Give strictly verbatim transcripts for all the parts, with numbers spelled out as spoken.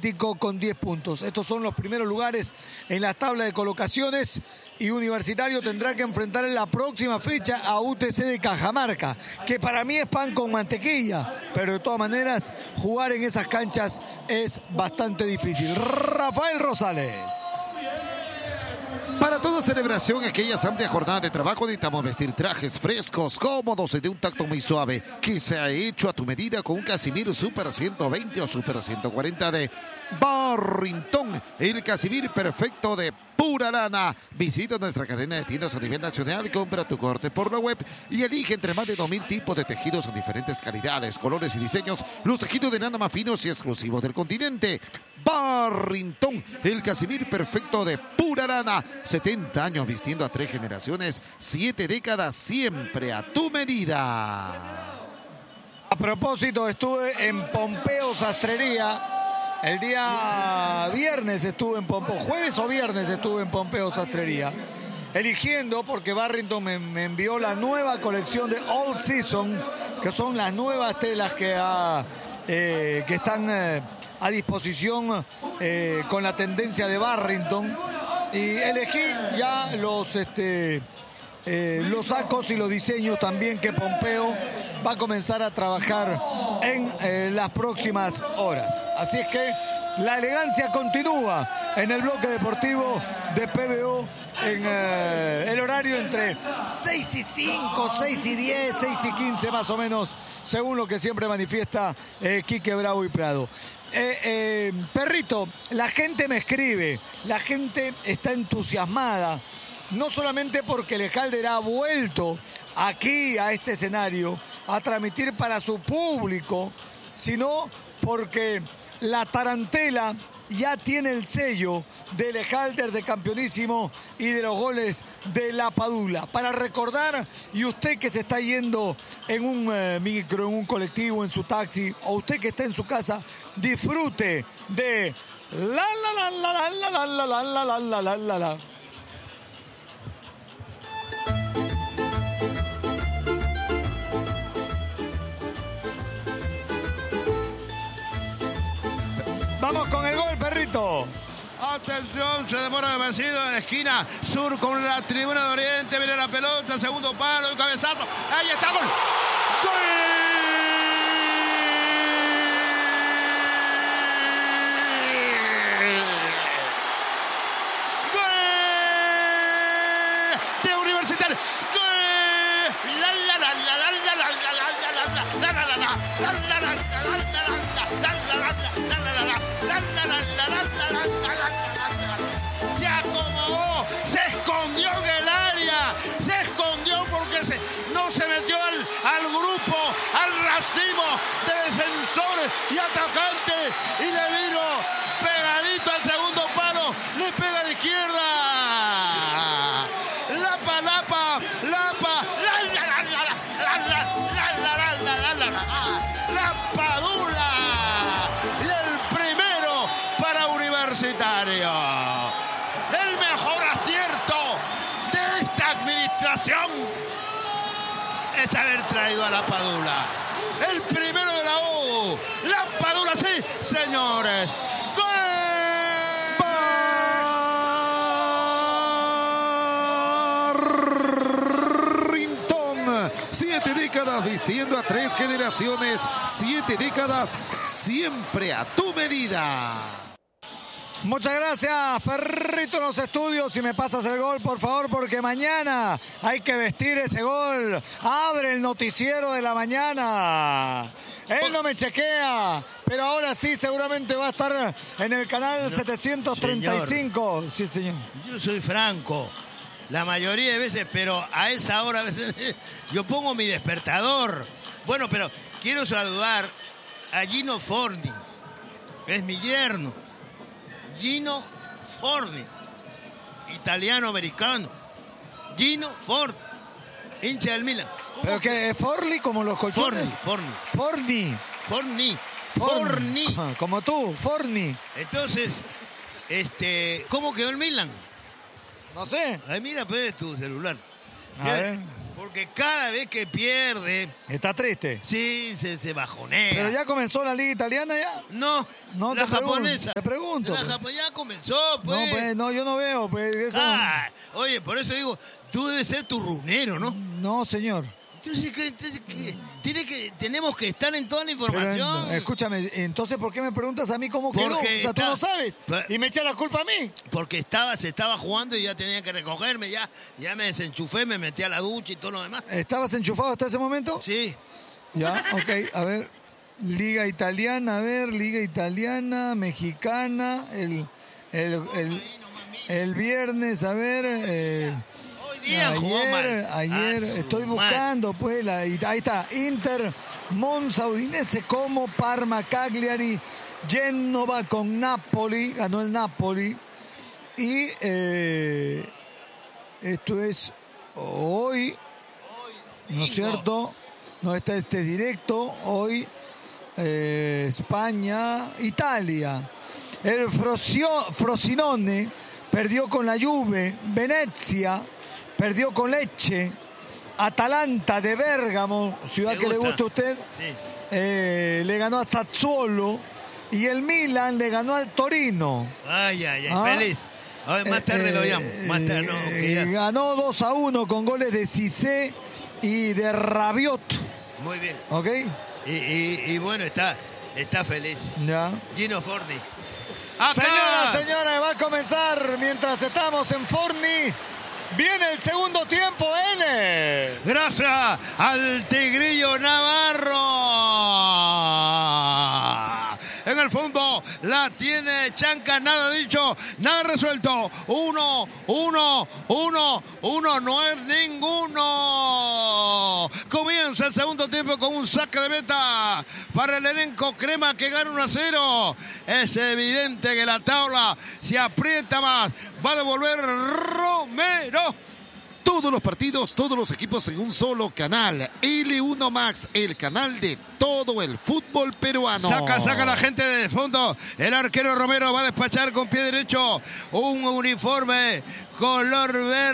Atlético con diez puntos. Estos son los primeros lugares en la tabla de colocaciones y Universitario tendrá que enfrentar en la próxima fecha a U T C de Cajamarca, que para mí es pan con mantequilla, pero de todas maneras jugar en esas canchas es bastante difícil. Rafael Rosales. Para toda celebración, aquellas amplias jornadas de trabajo, necesitamos vestir trajes frescos, cómodos y de un tacto muy suave, que se ha hecho a tu medida con un Casimir Super ciento veinte o Super ciento cuarenta de Barrington, el Casimir perfecto de pura lana. Visita nuestra cadena de tiendas a nivel nacional, compra tu corte por la web y elige entre más de dos mil tipos de tejidos en diferentes calidades, colores y diseños, los tejidos de lana más finos y exclusivos del continente. Barrington, el Casimir perfecto de pura lana. setenta años vistiendo a tres generaciones, siete décadas, siempre a tu medida. A propósito, estuve en Pompeo Sastrería. El día viernes estuve en Pompeo, jueves o viernes estuve en Pompeo Sastrería. Eligiendo, porque Barrington me, me envió la nueva colección de All Season, que son las nuevas telas que, ha, eh, que están eh, a disposición eh, con la tendencia de Barrington. Y elegí ya los, este, eh, los sacos y los diseños también que Pompeo va a comenzar a trabajar en eh, las próximas horas. Así es que la elegancia continúa en el bloque deportivo de P B O en eh, el horario entre seis y cinco, seis y diez, seis y quince más o menos, según lo que siempre manifiesta eh, Quique Bravo y Prado. Eh, eh, Perrito, la gente me escribe, la gente está entusiasmada, no solamente porque Lejalder ha vuelto aquí a este escenario a transmitir para su público, sino porque la tarantela ya tiene el sello de Lejalder, de campeonísimo y de los goles de La Padula. Para recordar, y usted que se está yendo en un eh, micro, en un colectivo, en su taxi, o usted que está en su casa, disfrute de la la la la la la la la la la la la la. Vamos con el gol, Perrito. Atención, se demora demasiado en esquina sur con la tribuna de Oriente. Viene la pelota, segundo palo, el cabezazo. Ahí está, gol. ¡Gol! Se acomodó, se escondió en el área, se escondió porque se, no se metió al, al grupo, al racimo de defensores y atacantes, y le vino pegadito al segundo palo, le pega a la izquierda. Lapa, lapa, lapa, la la la la la la la la la la la la Padula, y el primero para Universitario. El mejor acierto de esta administración es haber traído a la Padula. El primero de la U. La Padula, sí, señores. Barrington, siete décadas vistiendo a tres generaciones, siete décadas siempre a tu medida. Muchas gracias, Perrito, en los estudios. Si me pasas el gol, por favor, porque mañana hay que vestir ese gol. Abre el noticiero de la mañana. Él no me chequea, pero ahora sí seguramente va a estar en el canal setecientos treinta y cinco. Señor. Sí, señor. Yo soy franco, la mayoría de veces, pero a esa hora a veces, yo pongo mi despertador. Bueno, pero quiero saludar a Gino Forni, es mi yerno. Gino Forni, italiano-americano. Gino Forni, hincha del Milan. ¿Pero qué? ¿Forli como los colchones? Forni, Forni. Forni. Forni. Forni. Como tú, Forni. Entonces, este, ¿cómo quedó el Milan? No sé. Ay, mira, pues, tu celular. A ver. Porque cada vez que pierde... Está triste. Sí, se, se bajonea. ¿Pero ya comenzó la liga italiana ya? No, No, la te pregunto, japonesa. te pregunto, La pues. japonesa ya comenzó, pues. No, pues, no, yo no veo, pues, eso... Ah, oye, por eso digo, tú debes ser turrunero, ¿no? No, señor. Entonces, ¿qué, entonces, qué? Tiene que, tenemos que estar en toda la Pero, información. escúchame, entonces, ¿por qué me preguntas a mí cómo quedó? O Porque sea, tú está- no sabes. Pa- Y me echa la culpa a mí. Porque estaba, se estaba jugando y ya tenía que recogerme, ya, ya me desenchufé, me metí a la ducha y todo lo demás. ¿Estabas enchufado hasta ese momento? Sí. Ya, ok, a ver. Liga italiana, a ver, Liga italiana, mexicana, el, el, el, el viernes, a ver. Eh, Hoy día jugó ayer, mal. ayer, Ah, su estoy madre. buscando, pues, la, y ahí está, Inter, Monza, Udinese, Como, Parma, Cagliari, Génova con Napoli, ganó el Napoli. Y eh, esto es hoy, ¿no es cierto? No está este directo, hoy eh, España, Italia. El Frosio- Frosinone perdió con la Juve, Venezia perdió con Lecce, Atalanta de Bérgamo, ciudad ¿Te que le gusta? gusta a usted, Sí. eh, le ganó a Sassuolo y el Milan le ganó al Torino. Ay, ay, ay, Ah. feliz. A ver, más tarde Eh, lo llamo. Más tarde, no, eh, que ya. Ganó dos a uno con goles de Cissé y de Rabiot. Muy bien. ¿Ok? Y, y, y bueno, está, está feliz. Ya. Gino Forni. ¡Acá! Señoras, señores, va a comenzar mientras estamos en Forni. Viene el segundo tiempo, N. Gracias al Tigrillo Navarro. En el fondo la tiene Chanca, nada dicho, nada resuelto. Uno, uno, uno, uno, no es ninguno. Comienza el segundo tiempo con un saque de meta para el elenco crema que gana uno a cero. Es evidente que la tabla se aprieta más. Va a devolver Romero. Todos los partidos, todos los equipos en un solo canal. L uno Max, el canal de todo el fútbol peruano. Saca, saca la gente de fondo. El arquero Romero va a despachar con pie derecho un uniforme color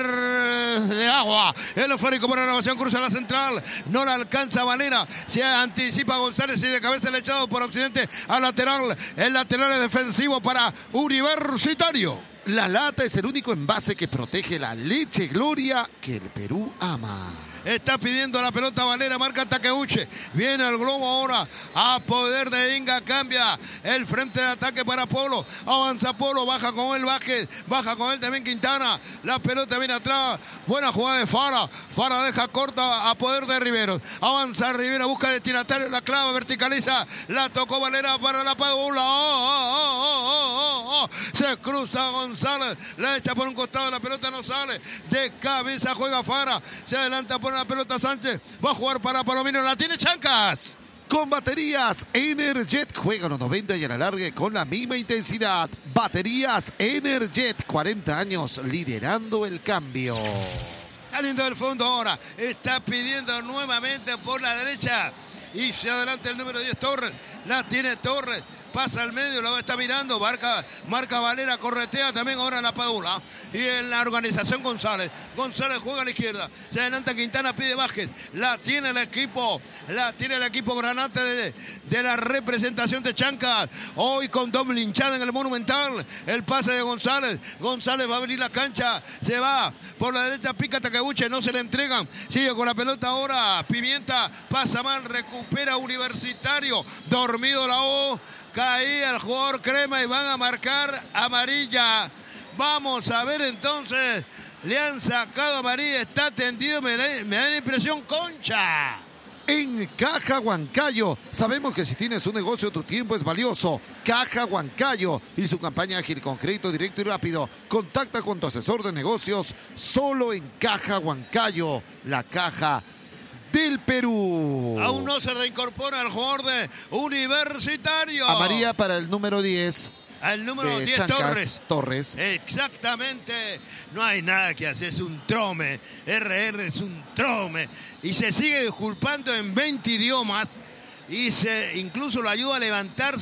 verde agua. El esférico por renovación cruza la central. No la alcanza Valera. Se anticipa González y de cabeza le echado por Occidente al lateral. El lateral es defensivo para Universitario. La lata es el único envase que protege la leche Gloria que el Perú ama. Está pidiendo la pelota Valera, marca Takeuchi. Viene el globo ahora a poder de Inga, cambia el frente de ataque para Polo. Avanza Polo, baja con él Vázquez, baja con él también Quintana. La pelota viene atrás, buena jugada de Fara. Fara deja corta a poder de Rivero. Avanza Rivero, busca destinatario, la clava, verticaliza. La tocó Valera para la Padula. Oh, oh, oh, oh, oh, oh. Se cruza González, la echa por un costado, la pelota no sale. De cabeza juega Fara, se adelanta por la pelota Sánchez, va a jugar para Palomino, la tiene Chancas. Con baterías Energet juega los noventa y a la larga con la misma intensidad. Baterías Energet, cuarenta años liderando el cambio. Saliendo del fondo ahora, está pidiendo nuevamente por la derecha y se adelanta el número diez Torres, la tiene Torres. Pasa al medio, lo está mirando, marca, marca Valera, corretea también ahora en la Padula. Y en la organización González. González juega a la izquierda. Se adelanta Quintana, pide Vázquez. La tiene el equipo, la tiene el equipo Granate de, de la representación de Chancas. Hoy con doble hinchada en el Monumental. El pase de González. González va a abrir la cancha. Se va por la derecha, pica Takeuchi, no se le entregan. Sigue con la pelota ahora. Pimienta pasa mal, recupera Universitario. Dormido la O. Caía el jugador crema y van a marcar amarilla. Vamos a ver entonces. Le han sacado amarilla. Está tendido. Me da, me da la impresión Concha. En Caja Huancayo, sabemos que si tienes un negocio tu tiempo es valioso. Caja Huancayo y su campaña ágil con crédito directo y rápido. Contacta con tu asesor de negocios solo en Caja Huancayo, la caja del Perú. Aún no se reincorpora el jugador de Universitario. Amarilla para el número diez. Al número de diez Chancas Torres. Torres. Exactamente. No hay nada que hacer. Es un trome. R R es un trome. Y se sigue disculpando en veinte idiomas. Y se incluso lo ayuda a levantarse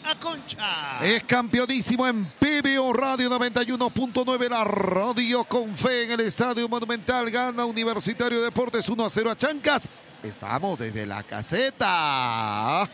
a Concha. Es campeonísimo en P B O Radio noventa y uno punto nueve, la radio con fe en el Estadio Monumental. Gana Universitario de Deportes uno a cero a Chancas. Estamos desde la caseta.